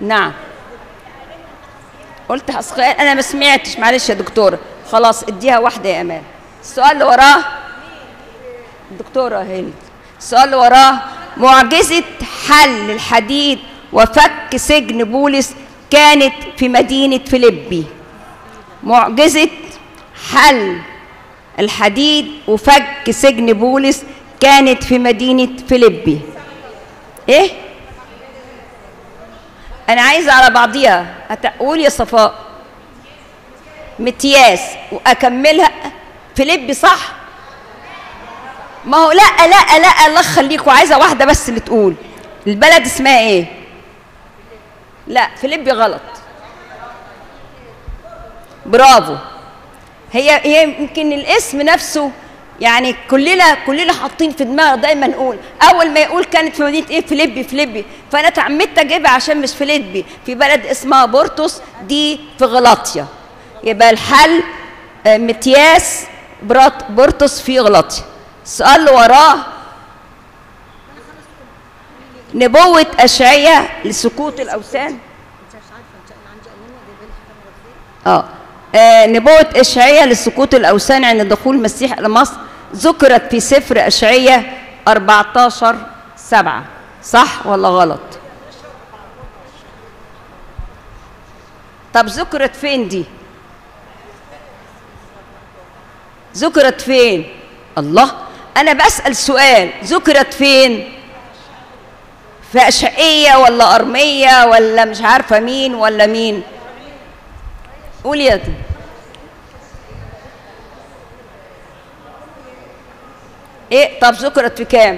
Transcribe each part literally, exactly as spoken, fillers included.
نعم. قلت أصغر أنا ما سمعتش، معلش يا دكتورة. خلاص اديها واحدة يا أمان. السؤال اللي وراه الدكتورة هند. السؤال اللي وراه: معجزة حل الحديد وفك سجن بولس كانت في مدينة فيليبي. معجزة حل الحديد وفك سجن بولس كانت في مدينة فيليبي. ايه؟ انا عايزة على بعضيها. هتقول يا صفاء متياس واكملها فيليبي صح؟ ما هو لا لا لا الله يخليكوا، عايزة واحدة بس اللي تقول. البلد اسمها ايه؟ لا فيليبي غلط. برافو. هي هي يمكن الاسم نفسه يعني كلنا كلنا حاطين في دماغنا دايما نقول اول ما يقول كانت في مدينه ايه؟ فيليبي فيليبي. فانا اتعمدت اجيبها عشان مش فيليبي، في بلد اسمها بورتوس دي في غلاطيا. يبقى الحل متياس برات بورتوس في غلاطيا. السؤال اللي وراه: نبوة أشعياء لسقوط الأوثان. اه آه، نبوة إشعياء لسقوط الأوثان عند دخول المسيح إلى مصر ذكرت في سفر أشعياء أربعتاشر سبعة، صح ولا غلط؟ طب ذكرت فين دي؟ ذكرت فين؟ الله، أنا بسأل سؤال، ذكرت فين؟ في أشعياء ولا أرمية ولا مش عارفة مين ولا مين؟ قولي يا دي. ايه؟ طب ذكرت في كام؟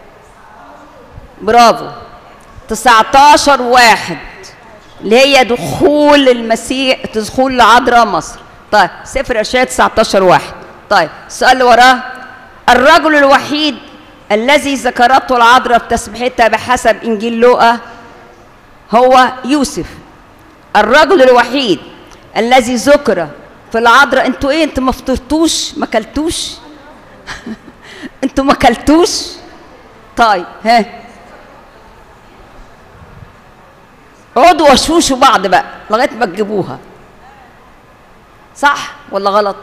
برافو. تسعتاشر واحد اللي هي دخول المسيح، دخول العذراء مصر. طيب سفر اشعياء تسعتاشر واحد. طيب السؤال اللي وراه: الرجل الوحيد الذي ذكرته العذراء في تسبيحتها بحسب انجيل لوقا هو يوسف. الرجل الوحيد الذي ذكر في العذراء. انتوا ايه؟ انتوا ما فطرتوش؟ ما كلتوش؟ انتوا ما كلتوش؟ طيب ها اقعدوا وشوشوا بعض بقى لغايه ما تجيبوها. صح ولا غلط؟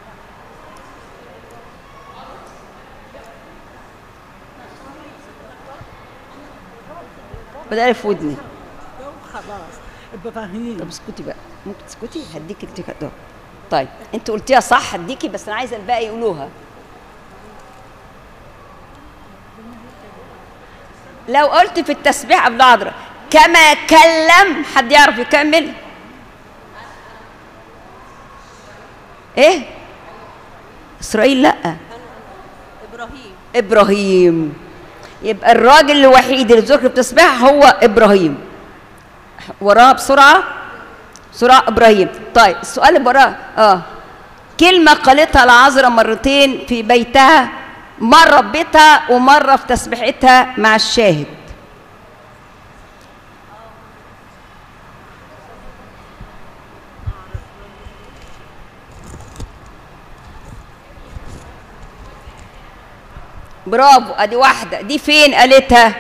بدأ في ودني. خلاص ابراهيم. طب اسكتي بقى، ممكن تسكتي؟ هديكي انت. طيب انت قلتيها صح هديكي، بس انا عايزه الباقي يقولوها. لو قلت في التسبيح قبل العذراء كما كلم، حد يعرف يكمل؟ ايه؟ اسرائيل؟ لا ابراهيم. ابراهيم. يبقى الراجل الوحيد اللي ذكر في التسبيح هو ابراهيم. وراه بسرعه بسرعه ابراهيم. طيب السؤال اللي وراه اه كلمه قالتها العذراء مرتين في بيتها، مره في بيتها ومره في تسبيحتها مع الشاهد. برافو، ادي واحده. دي فين قالتها؟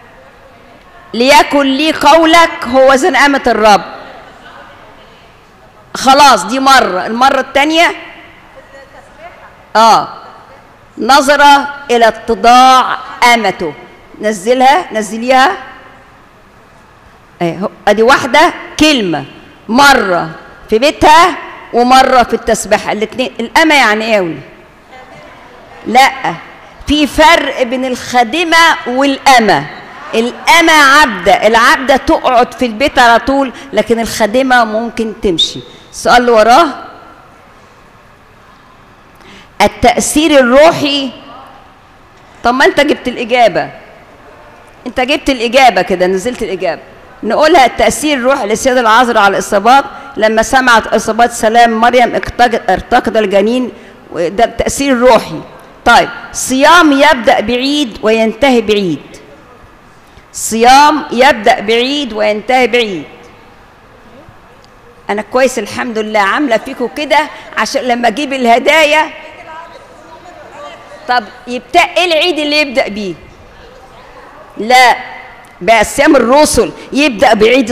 ليكن لي قولك هو ذا نعمة الرب. خلاص دي مرة. المرة الثانية اه نظر إلى اتضاع أمته. نزلها، نزليها. اهي ادي واحدة كلمة، مرة في بيتها ومرة في التسبيحة. الاثنين. الأمة يعني ايه يا ولي؟ لا، في فرق بين الخادمة والأمة. الأمة عبدة، العبدة تقعد في البيت على طول، لكن الخادمة ممكن تمشي. السؤال اللي وراه: التأثير الروحي. طب ما أنت جبت الإجابة، أنت جبت الإجابة كده، نزلت الإجابة. نقولها: التأثير الروحي للسيدة العذراء على الإصابات لما سمعت إصابات سلام مريم ارتقد الجنين. ده التأثير الروحي. طيب صيام يبدأ بعيد وينتهي بعيد. صيام يبدأ بعيد وينتهي بعيد. أنا كويس الحمد لله عاملة فيكم كده عشان لما أجيب الهدايا. طب يبدأ إيه العيد اللي يبدأ بيه؟ لا، بقى صيام الرسل يبدأ بعيد